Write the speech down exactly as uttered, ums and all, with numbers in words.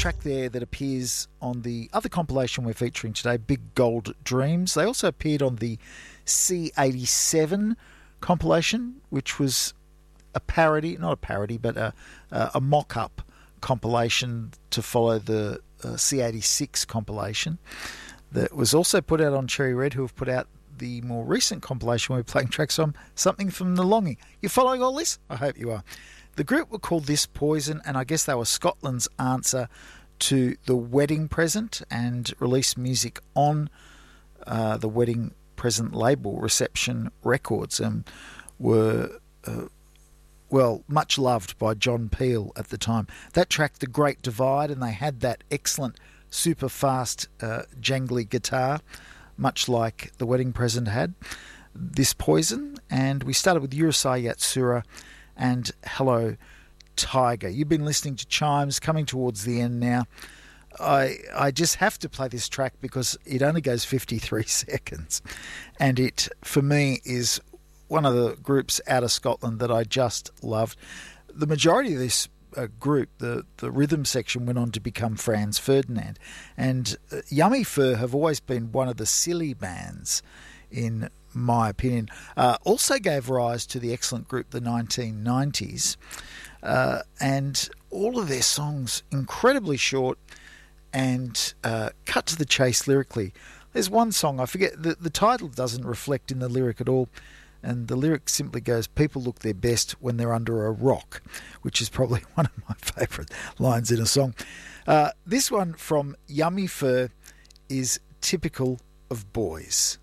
track there that appears on the other compilation we're featuring today, Big Gold Dreams. They also appeared on the C eighty-seven compilation, which was a parody, not a parody, but a, a mock-up compilation to follow the uh, C eighty-six compilation that was also put out on Cherry Red, who have put out the more recent compilation we're playing tracks on, Something from the Longing. You following all this? I hope you are. The group were called This Poison, and I guess they were Scotland's answer to The Wedding Present, and released music on uh, the Wedding Present label, Reception Records, and were, uh, well, much loved by John Peel at the time. That track, The Great Divide, and they had that excellent super fast uh, jangly guitar, much like The Wedding Present had. This Poison, and we started with Urusei Yatsura and Hello Tiger. You've been listening to Chimes, coming towards the end now. I I just have to play this track because it only goes fifty-three seconds, and it, for me, is one of the groups out of Scotland that I just loved. The majority of this uh, group, the, the rhythm section, went on to become Franz Ferdinand, and uh, Yummy Fur have always been one of the silly bands, in my opinion. Uh, also gave rise to the excellent group the nineteen nineties, uh, and all of their songs incredibly short and uh, cut to the chase lyrically. There's one song, I forget, the, the title doesn't reflect in the lyric at all, and the lyric simply goes, people look their best when they're under a rock, which is probably one of my favourite lines in a song. Uh, this one from Yummy Fur is typical of boys.